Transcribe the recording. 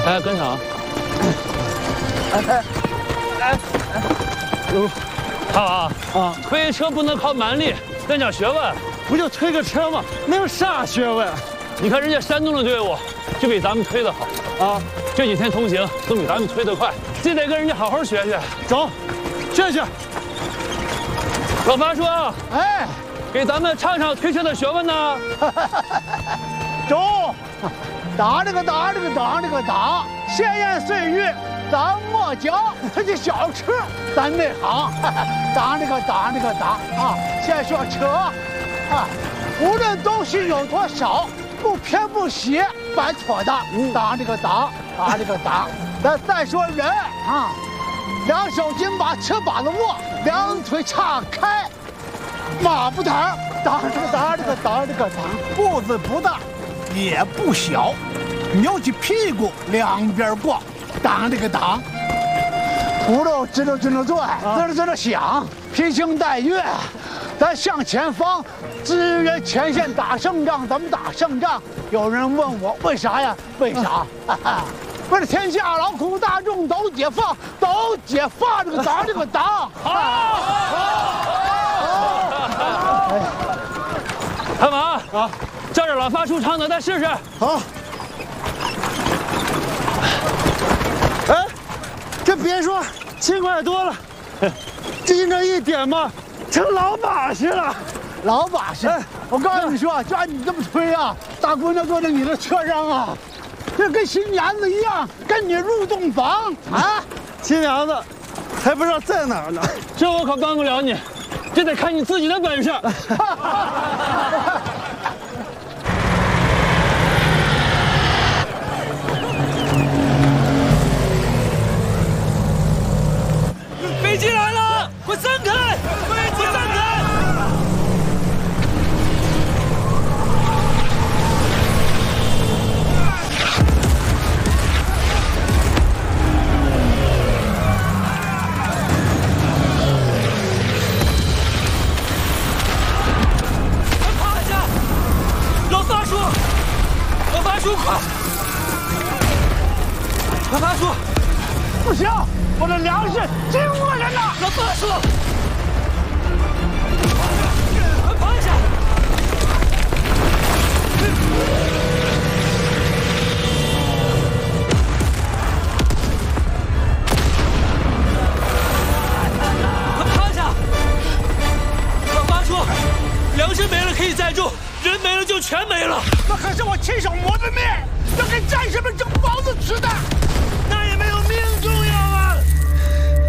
哎，跟上啊！看啊！推车不能靠蛮力，练点学问。 不就推个车吗？那有啥学问？ 你看人家山东的队伍就比咱们推的好啊！这几天同行都比咱们推得快，这得跟人家好好学学。 走，学学。 老八叔， 哎， 给咱们唱唱推车的学问呢。 走，打这个打这个打这个打，闲言碎语咱莫讲，这些小车咱内行。打这个打这个打啊，先说车啊，无论东西有多少，不偏不斜，摆妥的。打这个打，打这个打。再说人啊，两手紧把车把子握，两腿岔开，马步堂。打这个打这个打这个打，步子不大也不小，扭起屁股两边逛。打这个打，轱辘吱溜吱溜转，吱溜吱溜响，披星戴月。咱向前方，支援前线打胜仗，怎么打胜仗？有人问我为啥呀？为啥？为了天下劳苦大众都解放，都解放！这个打这个打， 看马啊，照着老发叔唱的再试试。 好。哎，这别说，轻快多了。就这一点嘛，成老把式了。 老把式，我告诉你说，就按你这么吹啊，大姑娘坐在你的车上啊，这跟新娘子一样，跟你入洞房啊！ 新娘子还不知道在哪儿呢， 这我可帮不了你，这得看你自己的本事。 飞机来了，快散开！飞机散开！趴下！老八叔，老八叔，快！老八叔， 不行！我的粮食经过人呐！ 老八叔，快趴下！